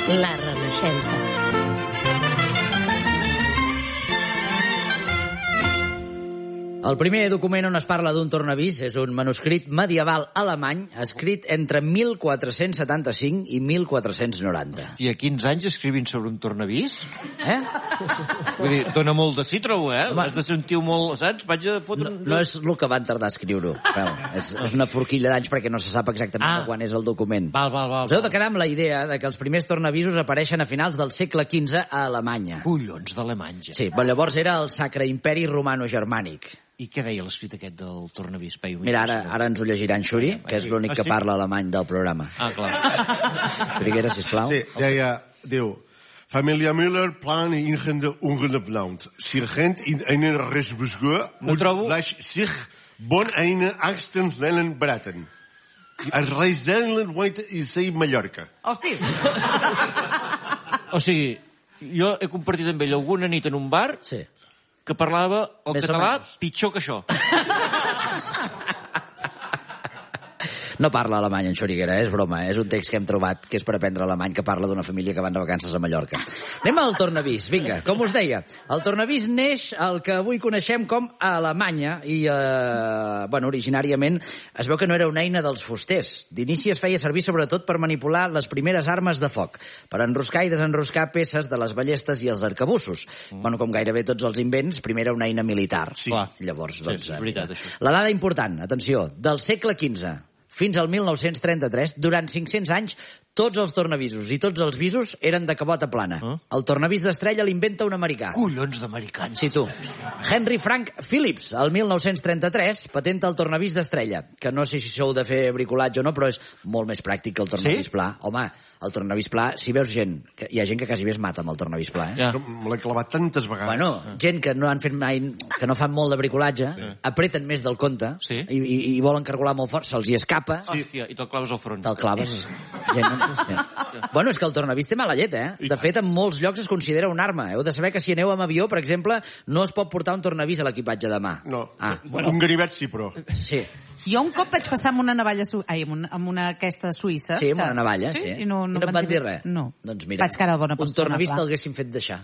La Renaixença. El primer document on es parla d'un tornavís és un manuscrit medieval alemany escrit entre 1475 i 1490. I a 15 anys escrivint sobre un tornavís? Vull dir, dona molt de sí, trobo, Home. Has de ser un tio molt, saps? Vaig a fotre... No és el que van tardar a escriure-ho. És una forquilla d'anys perquè no se sap exactament quan és el document. Us heu de quedar amb la idea de que els primers tornavisos apareixen a finals del segle XV a Alemanya. Collons, d'Alemanya. Sí, però llavors era el Sacre Imperi Romano-Germànic. I què deia l'escrit aquest del tornavís? Mira, ara ens ho llegirà en Xuri, que és l'únic que parla alemany del programa. Ah, clar. Xuriguera, sisplau. Sí, diu... Familia Müller plan ingende ungeplant. Sirgent in eine Resbusgeur und gleich sich bon eine Axten snellen braten. Es reisellen weite i sei Mallorca. Hosti! O sigui, jo he compartit amb ell alguna nit en un bar que parlava el català pitjor que això. No parla alemany en Xuriguera, és broma. És un text que hem trobat que és per aprendre alemany, que parla d'una família que van de vacances a Mallorca. Anem al tornavís, vinga. Com us deia, el tornavís neix el que avui coneixem com a Alemanya i, originàriament es veu que no era una eina dels fusters. D'inici es feia servir sobretot per manipular les primeres armes de foc, per enroscar i desenroscar peces de les ballestes i els arcabussos. Com gairebé tots els invents, primer era una eina militar. Sí. Llavors, és veritat, això. La dada important, atenció, del segle XV fins al 1933, durant 500 anys, tots els tornavisos i tots els visos eren de cabota plana. El tornavís d'estrella l'inventa un americà. Collons d'americans. Sí, tu. Henry Frank Phillips, el 1933, patenta el tornavís d'estrella, que no sé si sou de fer bricolatge o no, però és molt més pràctic que el tornavís pla. Home, el tornavís pla, si veus gent, hi ha gent que quasi bé es mata amb el tornavís pla, Me l'he clavat tantes vegades. Bueno, gent que no han fet mai, que no fan molt de bricolatge, apreten més del compte i volen cargolar molt fort, se'ls hi escapa. Hòstia, i te'l claves al front. Te'l claves. Bueno, és que el tornavís té mala llet, De fet, en molts llocs es considera una arma. Heu de saber que si aneu amb avió, per exemple, no es pot portar un tornavís a l'equipatge de mà. No, un ganivet sí, però... Sí. Jo un cop vaig passar amb una navalla amb una aquesta suïssa. Sí, amb una navalla, sí. I no et van dir res? No. Doncs mira, vaig quedar bona persona. Un tornavís t'haguessin fet deixar.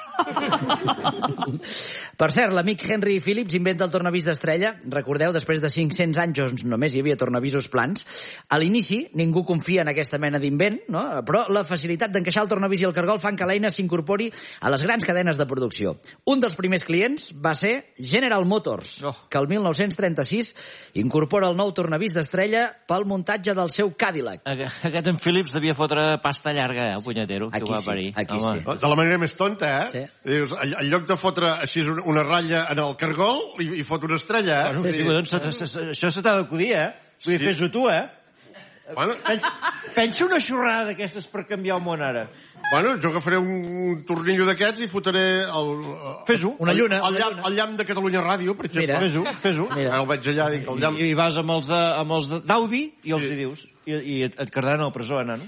Per cert, l'amic Henry Phillips inventa el tornavís d'estrella. Recordeu, després de 500 anys només hi havia tornavisos plans. A l'inici ningú confia en aquesta mena d'invent, no? Però la facilitat d'encaixar el tornavís i el cargol fan que l'eina s'incorpori a les grans cadenes de producció. Un dels primers clients va ser General Motors, que el 1936 incorpora el nou tornavís d'estrella pel muntatge del seu Cadillac. Aquest en Phillips devia fotre pasta llarga, el punyetero, que ho va parir. Aquí sí. De la manera més tonta, Sí. Dius, en lloc de fotre així una ratlla en el cargol, hi fot una estrella, Això se t'ha d'acudir, Vull dir, fes-ho tu, Bueno, pensa una xorrada d'aquestes per canviar el món ara. Bueno, jo agafaré un tornillo d'aquests i fotré Fes-ho. Una lluna. El llamp de Catalunya Ràdio, per exemple. Fes-ho. El veig allà, dic, el llamp... I vas amb els d'Audi i els hi dius. I et quedaran a la presó, no?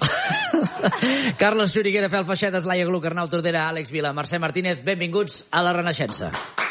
Carles Xuriguera, Fel Feixedes, Laia Gluck, Arnau Tordera, Àlex Vila, Mercè Martínez, benvinguts a La Renaixença.